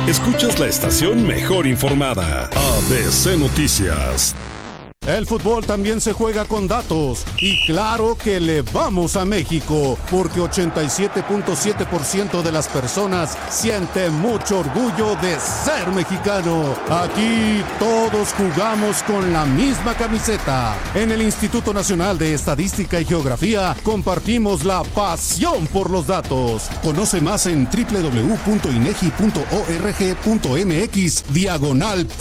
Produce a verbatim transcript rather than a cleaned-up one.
Escuchas la estación mejor informada, A B C Noticias. El fútbol también se juega con datos y claro que le vamos a México porque ochenta y siete punto siete por ciento de las personas siente mucho orgullo de ser mexicano. Aquí todos jugamos con la misma camiseta. En el Instituto Nacional de Estadística y Geografía compartimos la pasión por los datos. Conoce más en doble u doble u doble u punto inegi punto org punto mx diagonal